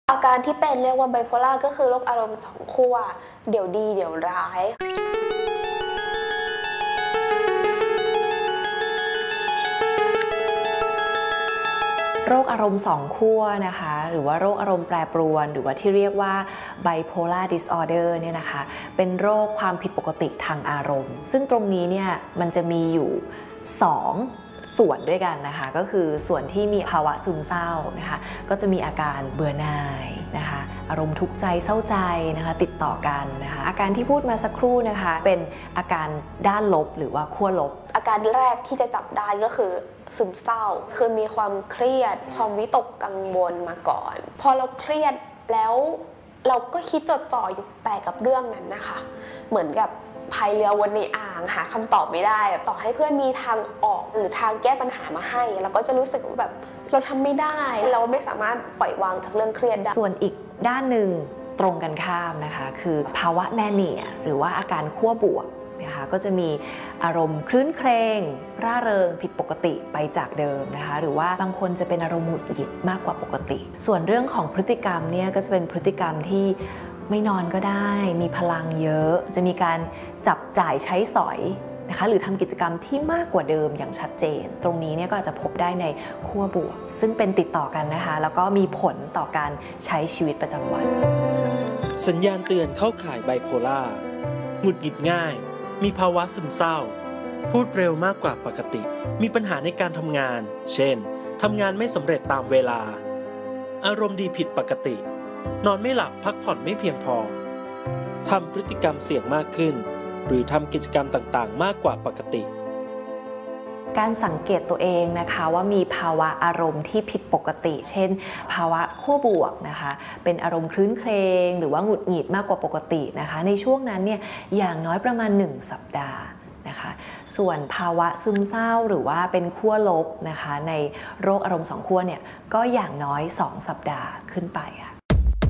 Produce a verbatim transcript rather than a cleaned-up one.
อาการที่เป็นเรียกว่าไบโพล่าก็คือโรคอารมณ์สองขั้วเดี๋ยวดีเดี๋ยวร้ายโรคอารมณ์สองขั้วนะคะหรือว่าโรคอารมณ์แปรปรวนหรือว่าที่เรียกว่า bipolar disorder เนี่ยนะคะเป็นโรคความผิดปกติทางอารมณ์ซึ่งตรงนี้เนี่ยมันจะมีอยู่สองส่วนด้วยกันนะคะก็คือส่วนที่มีภาวะซึมเศร้านะคะก็จะมีอาการเบื่อหน่ายนะคะอารมณ์ทุกข์ใจเศร้าใจนะคะติดต่อกันนะคะอาการที่พูดมาสักครู่นะคะเป็นอาการด้านลบหรือว่าขั้วลบอาการแรกที่จะจับได้ก็คือซึมเศร้าคือมีความเครียดความวิตกกังวลมาก่อนพอเราเครียดแล้วเราก็คิดจดจ่ออยู่แต่กับเรื่องนั้นนะคะเหมือนกับพายเรือวนในอ่างหาคำตอบไม่ได้ต่อให้เพื่อนมีทางออกหรือทางแก้ปัญหามาให้เราก็จะรู้สึกว่าแบบเราทำไม่ได้เราไม่สามารถปล่อยวางจากเรื่องเครียดได้ส่วนอีกด้านหนึ่งตรงกันข้ามนะคะคือภาวะแมเนียหรือว่าอาการขั้วบวกนะคะก็จะมีอารมณ์คลื้นเครงร่าเริงผิดปกติไปจากเดิมนะคะหรือว่าบางคนจะเป็นอารมณ์หงุดหงิดมากกว่าปกติส่วนเรื่องของพฤติกรรมเนี่ยก็จะเป็นพฤติกรรมที่ไม่นอนก็ได้มีพลังเยอะจะมีการจับจ่ายใช้สอยนะคะหรือทำกิจกรรมที่มากกว่าเดิมอย่างชัดเจนตรงนี้เนี่ยก็อาจจะพบได้ในขั้วบวกซึ่งเป็นติดต่อกันนะคะแล้วก็มีผลต่อการใช้ชีวิตประจำวันสัญญาณเตือนเข้าข่ายไบโพล่าหงุดหงิดง่ายมีภาวะซึมเศร้าพูดเร็วมากกว่าปกติมีปัญหาในการทำงานเช่นทำงานไม่สำเร็จตามเวลาอารมณ์ดีผิดปกตินอนไม่หลับพักผ่อนไม่เพียงพอทำพฤติกรรมเสี่ยงมากขึ้นหรือทำกิจกรรมต่างๆมากกว่าปกติการสังเกตตัวเองนะคะว่ามีภาวะอารมณ์ที่ผิดปกติเช่นภาวะขั้วบวกนะคะเป็นอารมณ์คลื้นเครงหรือว่าหงุดหงิดมากกว่าปกตินะคะในช่วงนั้นเนี่ยอย่างน้อยประมาณหนึ่งสัปดาห์นะคะส่วนภาวะซึมเศร้าหรือว่าเป็นขั้วลบนะคะในโรคอารมณ์สองขั้วเนี่ยก็อย่างน้อยสองสัปดาห์ขึ้นไปค่ะ